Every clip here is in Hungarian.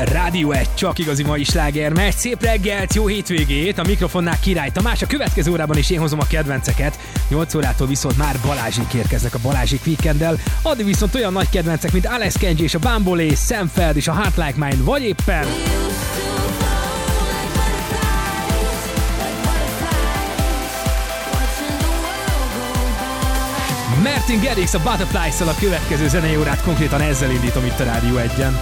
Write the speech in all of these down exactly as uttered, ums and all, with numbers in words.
Rádió egy, csak igazi mai sláger megy. Szép reggelt, jó hétvégét, a mikrofonnál Király Tamás. A következő órában is én hozom a kedvenceket. nyolc órától viszont már Balázsik érkeznek a Balázsik Weekenddel. Addig viszont olyan nagy kedvencek, mint Alex Kenji és a Bambolé, Sam Feld és a Heart Like Mine, vagy éppen... Martin Garrix a Butterflies-szal a következő zenei órát, konkrétan ezzel indítom itt a Rádió egyen.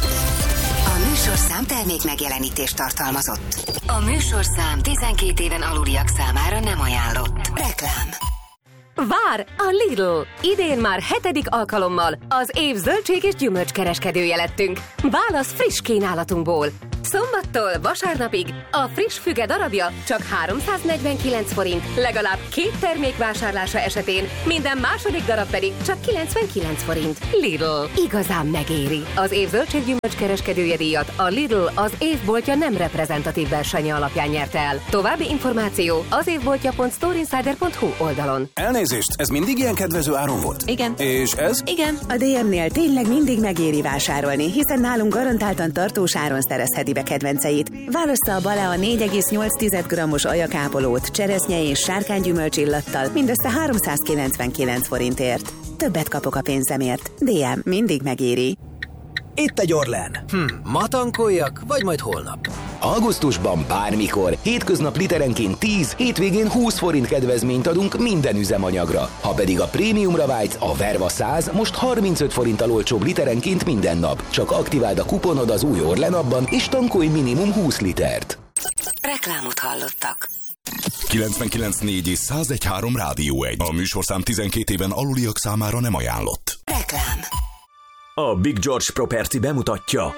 A műsorszám termék megjelenítést tartalmazott. A műsorszám tizenkét éven aluliak számára nem ajánlott. Reklám. Vár a Lidl! Idén már hetedik alkalommal az év zöldség és gyümölcskereskedője lettünk. Válasz friss kínálatunkból. Szombattól vasárnapig a friss füge darabja csak háromszáznegyvenkilenc forint, legalább két termék vásárlása esetén, minden második darab pedig csak kilencvenkilenc forint. Lidl. Igazán megéri. Az év zöldséggyümölcskereskedője díjat a Lidl az évboltja nem reprezentatív versenye alapján nyerte el. További információ az évboltja pont storeinsider pont hu oldalon. Elnézést, ez mindig ilyen kedvező áron volt? Igen. És ez? Igen. A dé em-nél tényleg mindig megéri vásárolni, hiszen nálunk garantáltan tartós áron szerezheti be kedvenceit. Válassza a Balea négy egész nyolc grammos ajakápolót cseresznye és sárkánygyümölcs illattal mindössze háromszázkilencvenkilenc forintért. Többet kapok a pénzemért. dé em mindig megéri. Itt egy Orlen. Hm, ma tankoljak, vagy majd holnap? Augusztusban bármikor, hétköznap literenként tíz, hétvégén húsz forint kedvezményt adunk minden üzemanyagra. Ha pedig a prémiumra vágysz, a Verva száz most harmincöt forinttal olcsóbb literenként minden nap. Csak aktiváld a kuponod az új Orlen appban, és tankolj minimum húsz litert. Reklámot hallottak. kilencvenkilenc négy és száz egy három Rádió egy. A műsorszám tizenkét éven aluliak számára nem ajánlott. Reklám. A Big George Property bemutatja.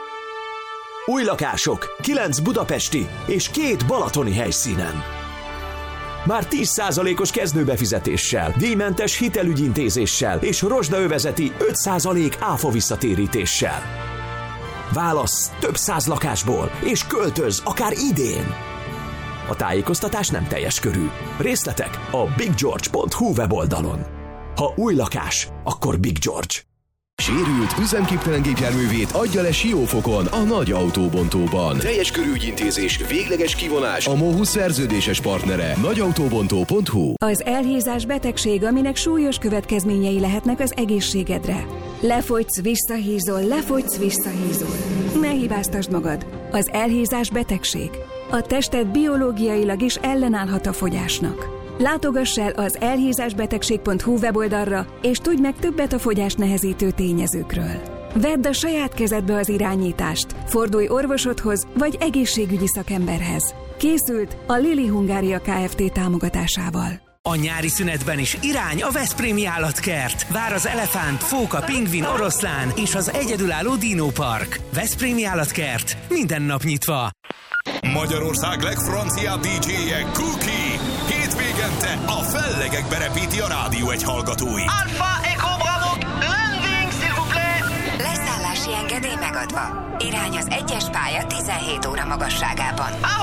Új lakások, kilenc budapesti és két balatoni helyszínen. Már tíz százalékos kezdőbefizetéssel, díjmentes hitelügyintézéssel és rozsdaövezeti öt százalék áfa visszatérítéssel. Válassz több száz lakásból, és költöz akár idén. A tájékoztatás nem teljes körű. Részletek a big george pont hu weboldalon. Ha új lakás, akkor Big George. Sérült, üzemképtelen gépjárművét adja le Siófokon, a nagy autóbontóban. Teljes körű ügyintézés, végleges kivonás, a MOHU szerződéses partnere. nagy autóbontó pont hu. Az elhízás betegség, aminek súlyos következményei lehetnek az egészségedre. Lefogysz, visszahízol, lefogysz, visszahízol. Ne hibáztasd magad. Az elhízás betegség. A tested biológiailag is ellenállhat a fogyásnak. Látogass el az elhízásbetegség pont hu weboldalra, és tudj meg többet a fogyást nehezítő tényezőkről. Vedd a saját kezedbe az irányítást, fordulj orvosodhoz vagy egészségügyi szakemberhez. Készült a Lili Hungária Kft. Támogatásával. A nyári szünetben is irány a Veszprémi Állatkert. Vár az elefánt, fóka, pingvin, oroszlán és az egyedülálló dinópark. Veszprémi Állatkert. Minden nap nyitva. Magyarország legfranciább dé dzséje Cookie. Hétvégente a fellegekbe repíti a Rádió egy hallgatóit. Alpha Echo Bravo, landing, s'il vous plaît! Leszállási engedély megadva. Irány az egyes pálya tizenhét óra magasságában.